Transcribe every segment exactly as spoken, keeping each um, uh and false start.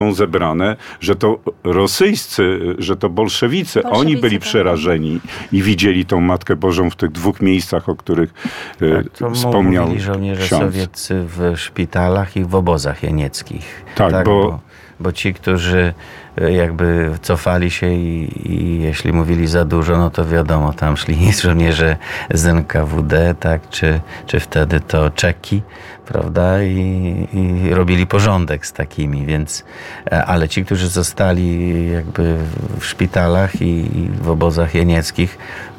zebrane, że to rosyjscy, że to bolszewicy, Bolszewicy, oni byli tak. przerażeni i widzieli tą Matkę Bożą w tych dwóch miejscach, o których e, Tak, to wspomniał mówili żołnierze ksiądz. sowieccy w szpitalach i w obozach jenieckich. Tak, tak bo- bo... Bo ci, którzy e, jakby cofali się i, i jeśli mówili za dużo, no to wiadomo, tam szli żołnierze z N K W D, tak, czy, czy wtedy to Czeki, prawda, i, i robili porządek z takimi, więc, e, ale ci, którzy zostali jakby w szpitalach i, i w obozach jenieckich,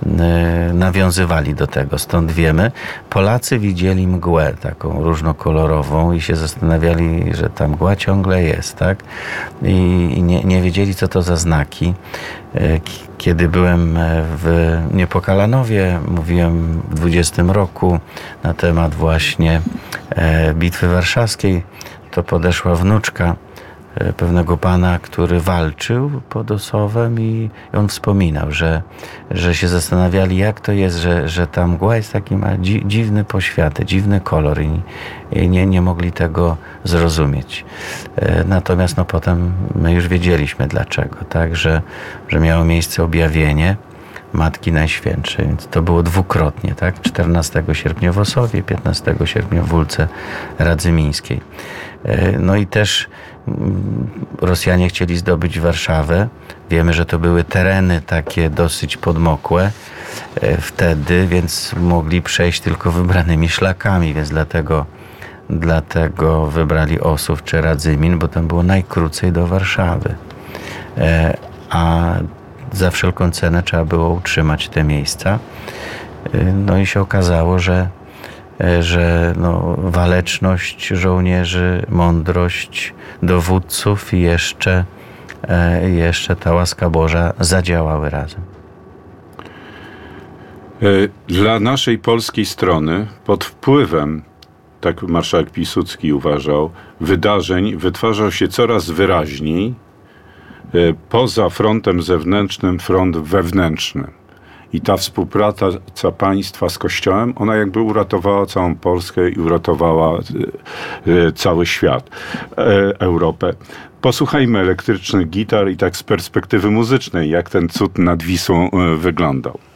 e, nawiązywali do tego, stąd wiemy. Polacy widzieli mgłę taką różnokolorową i się zastanawiali, że ta mgła ciągle jest, tak? I, i nie, nie wiedzieli, co to za znaki. E, k- Kiedy byłem w Niepokalanowie, mówiłem w dwudziestym roku na temat właśnie e, Bitwy Warszawskiej, to podeszła wnuczka e, pewnego pana, który walczył pod Osowem i on wspominał, że, że się zastanawiali, jak to jest, że, że ta mgła jest taki ma dzi, dziwny poświaty, dziwny kolor i, i nie, nie mogli tego zrozumieć. E, Natomiast no, potem my już wiedzieliśmy dlaczego, tak, że, że miało miejsce objawienie Matki Najświętszej, więc to było dwukrotnie, tak? czternastego sierpnia w Osowie, piętnastego sierpnia w Wólce Radzymińskiej. E, No i też mm, Rosjanie chcieli zdobyć Warszawę. Wiemy, że to były tereny takie dosyć podmokłe e, wtedy, więc mogli przejść tylko wybranymi szlakami, więc dlatego Dlatego wybrali Osów czy Radzymin, bo tam było najkrócej do Warszawy. E, a za wszelką cenę trzeba było utrzymać te miejsca. E, no i się okazało, że, e, że no, waleczność żołnierzy, mądrość dowódców i jeszcze, e, jeszcze ta łaska Boża zadziałały razem. E, Dla naszej polskiej strony pod wpływem, tak marszałek Piłsudski uważał, wydarzeń wytwarzał się coraz wyraźniej e, poza frontem zewnętrznym front wewnętrzny. I ta współpraca państwa z Kościołem, ona jakby uratowała całą Polskę i uratowała e, e, cały świat, e, Europę. Posłuchajmy elektrycznych gitar i tak z perspektywy muzycznej, jak ten cud nad Wisłą e, wyglądał.